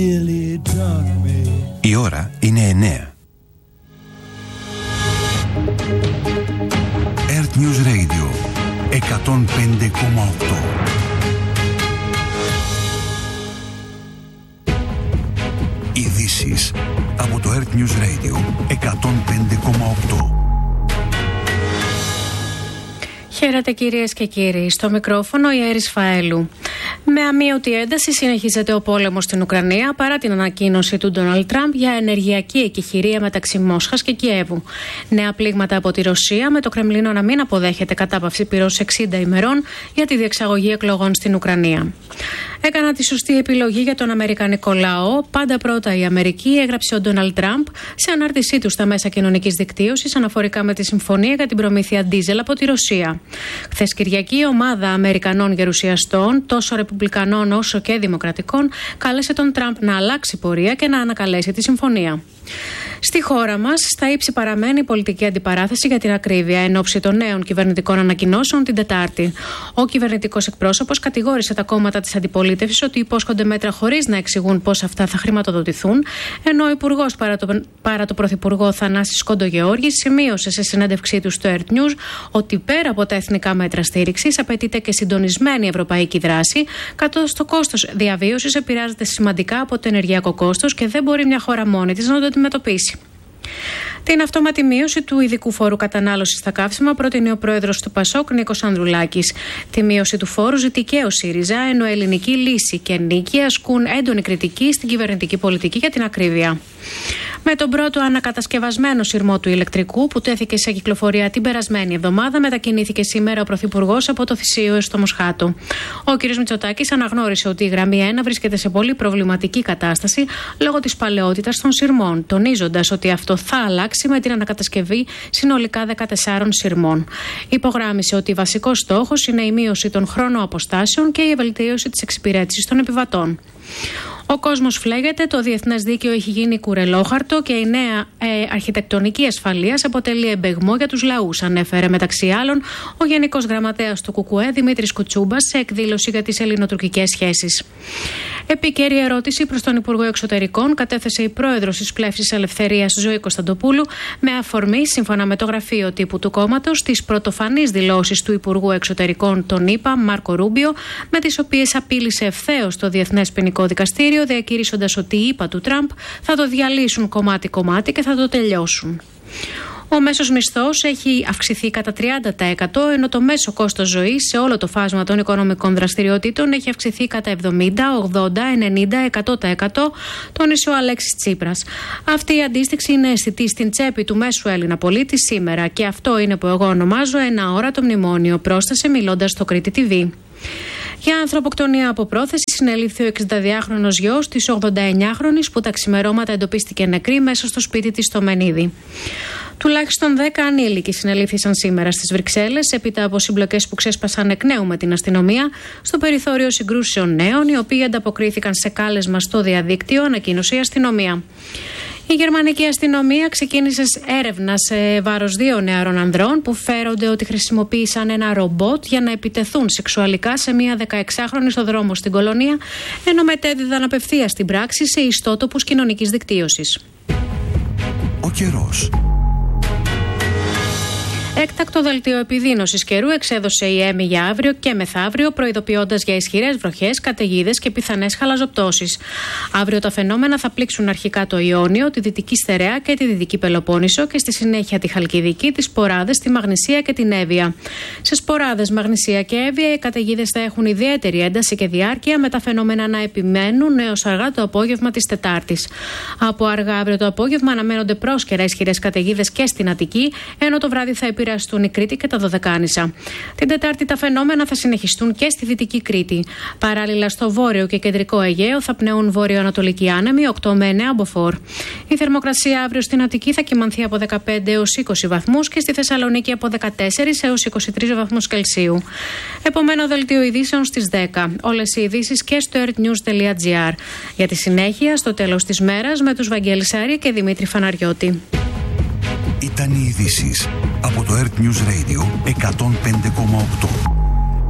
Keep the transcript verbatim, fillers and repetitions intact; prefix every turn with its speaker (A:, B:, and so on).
A: Η ώρα είναι εννέα. Earth News Radio εκατόν πέντε κόμμα οκτώ. Ειδήσεις από το Earth News Radio εκατόν πέντε κόμμα οκτώ.
B: Χαίρετε κυρίες και κύριοι. Στο μικρόφωνο η Έρης Φαέλου. Με αμείωτη ένταση συνεχίζεται ο πόλεμος στην Ουκρανία παρά την ανακοίνωση του Ντόναλντ Τραμπ για ενεργειακή εκεχηρία μεταξύ Μόσχας και Κιέβου. Νέα πλήγματα από τη Ρωσία, με το Κρεμλίνο να μην αποδέχεται κατάπαυση πυρός εξήντα ημερών για τη διεξαγωγή εκλογών στην Ουκρανία. Έκανα τη σωστή επιλογή για τον αμερικανικό λαό. Πάντα πρώτα η Αμερική, έγραψε ο Ντόναλντ Τραμπ σε ανάρτησή του στα μέσα κοινωνικής δικτύωσης αναφορικά με τη συμφωνία για την προμήθεια ντίζελ από τη Ρωσία. Χθες Κυριακή, η ομάδα Αμερικανών γερουσιαστών, τόσο Ρεπουμπλικανών όσο και Δημοκρατικών, κάλεσε τον Τραμπ να αλλάξει πορεία και να ανακαλέσει τη συμφωνία. Στη χώρα μας, στα ύψη παραμένει η πολιτική αντιπαράθεση για την ακρίβεια εν ώψη των νέων κυβερνητικών ανακοινώσεων την Τετάρτη. Ο κυβερνητικός εκπρόσωπος κατηγόρησε τα κόμματα της αντιπολίτευσης ότι υπόσχονται μέτρα χωρίς να εξηγούν πώς αυτά θα χρηματοδοτηθούν, ενώ ο Υπουργός παρά το, παρά το Πρωθυπουργό Θανάσης Κοντογεώργης σημείωσε σε συνέντευξή του στο Earth News ότι πέρα από τα εθνικά μέτρα στήριξης απαιτείται και συντονισμένη ευρωπαϊκή δράση, καθώς το κόστος διαβίωσης επηρεάζεται σημαντικά από το ενεργειακό κόστος και δεν μπορεί μια χώρα μόνη της να το αντιμετωπίσει. Την αυτόματη μείωση του ειδικού φόρου κατανάλωσης στα καύσιμα προτείνει ο πρόεδρος του Πασόκ, Νίκος Ανδρουλάκης. Τη μείωση του φόρου ζητεί και ο ΣΥΡΙΖΑ, ενώ Ελληνική Λύση και Νίκη ασκούν έντονη κριτική στην κυβερνητική πολιτική για την ακρίβεια. Με τον πρώτο ανακατασκευασμένο σειρμό του ηλεκτρικού που τέθηκε σε κυκλοφορία την περασμένη εβδομάδα, μετακινήθηκε σήμερα ο Πρωθυπουργός από το Θησίο έως το Μοσχάτο. Ο κ. Μητσοτάκης αναγνώρισε ότι η γραμμή ένα βρίσκεται σε πολύ προβληματική κατάσταση λόγω της παλαιότητας των σειρμών, τονίζοντας ότι αυτό θα αλλάξει με την ανακατασκευή συνολικά δεκατεσσάρων σειρμών. Υπογράμμισε ότι βασικός στόχος είναι η μείωση των χρόνων-αποστάσεων και η βελτίωση της εξυπηρέτησης των επιβατών. Ο κόσμος φλέγεται, το διεθνές δίκαιο έχει γίνει κουρελόχαρτο και η νέα ε, αρχιτεκτονική ασφαλείας αποτελεί εμπεγμό για τους λαούς, ανέφερε μεταξύ άλλων ο Γενικός Γραμματέας του ΚΚΕ Δημήτρης Κουτσούμπας σε εκδήλωση για τις ελληνοτουρκικές σχέσεις. Επίκαιρη ερώτηση προς τον Υπουργό Εξωτερικών κατέθεσε η πρόεδρος της Πλεύσης Ελευθερίας Ζωή Κωνσταντοπούλου με αφορμή, σύμφωνα με το γραφείο τύπου του κόμματος, τις πρωτοφανείς δηλώσεις του Υπουργού Εξωτερικών των ΗΠΑ Μάρκο Ρούμπιο, με τις οποίες απείλησε ευθέως το Διεθνές Ποινικό Δικαστήριο, διακηρύσσοντας ότι οι ΗΠΑ του Τραμπ θα το διαλύσουν κομμάτι-κομμάτι και θα το τελειώσουν. Ο μέσος μισθός έχει αυξηθεί κατά τριάντα τοις εκατό, ενώ το μέσο κόστος ζωής σε όλο το φάσμα των οικονομικών δραστηριοτήτων έχει αυξηθεί κατά εβδομήντα, ογδόντα, ενενήντα, εκατό τοις εκατό, τόνισε ο Αλέξης Τσίπρας. Αυτή η αντίστοιξη είναι αισθητή στην τσέπη του μέσου Έλληνα πολίτη σήμερα και αυτό είναι που εγώ ονομάζω ένα αόρατο μνημόνιο, πρόσθεσε μιλώντας στο Κρήτη τι βι. Για ανθρωποκτονία από πρόθεση συνελήφθη ο εξηνταδυάχρονος γιος της ογδονταεννιάχρονης που τα ξημερώματα εντοπίστηκε νεκρή μέσα στο σπίτι της στο Μενίδη. Τουλάχιστον δέκα ανήλικοι συνελήφθησαν σήμερα στις Βρυξέλλες έπειτα από συμπλοκές που ξέσπασαν εκ νέου με την αστυνομία στο περιθώριο συγκρούσεων νέων, οι οποίοι ανταποκρίθηκαν σε κάλεσμα στο διαδίκτυο, ανακοίνωσε η αστυνομία. Η γερμανική αστυνομία ξεκίνησε έρευνα σε βάρος δύο νεαρών ανδρών που φέρονται ότι χρησιμοποίησαν ένα ρομπότ για να επιτεθούν σεξουαλικά σε μία δεκαεξάχρονη στο δρόμο στην Κολονία, ενώ μετέδιδαν απευθείας την πράξη σε ιστότοπους κοινωνικής δικτύωσης.
A: Ο καιρός.
B: Έκτακτο δελτίο επιδείνωσης καιρού εξέδωσε η ΕΜΗ για αύριο και μεθαύριο, προειδοποιώντας για ισχυρές βροχές, καταιγίδες και πιθανές χαλαζοπτώσεις. Αύριο τα φαινόμενα θα πλήξουν αρχικά το Ιόνιο, τη Δυτική Στερεά και τη Δυτική Πελοπόννησο και στη συνέχεια τη Χαλκιδική, τις Σποράδες, τη Μαγνησία και την Εύβοια. Σε Σποράδες, Μαγνησία και Εύβοια οι καταιγίδες θα έχουν ιδιαίτερη ένταση και διάρκεια, με τα φαινόμενα να επιμένουν έως αργά το απόγευμα της Τετάρτης. Από αργά αύριο το απόγευμα αναμένονται πρόσκαιρα ισχυρές καταιγίδες και στην Αττική, ενώ το βράδυ θα επηρεαστούν η Κρήτη και τα Δωδεκάνησα. Την Τετάρτη τα φαινόμενα θα συνεχιστούν και στη Δυτική Κρήτη. Παράλληλα, στο βόρειο και κεντρικό Αιγαίο θα πνέουν βόρειο-ανατολικοί άνεμοι οκτώ με εννέα μποφόρ. Η θερμοκρασία αύριο στην Αττική θα κυμανθεί από δεκαπέντε έως είκοσι βαθμούς και στη Θεσσαλονίκη από δεκατέσσερις έως είκοσι τρεις βαθμούς Κελσίου. Επομένο δελτίο ειδήσεων στις δέκα. Όλες οι ειδήσεις και στο earthnews τελεία gr. Για τη συνέχεια, στο τέλος της μέρας, με τους Βαγγέλη Σάρη και Δημήτρη Φαναριώτη.
A: Ήταν οι ειδήσεις από το Earth News Radio εκατόν πέντε κόμμα οκτώ.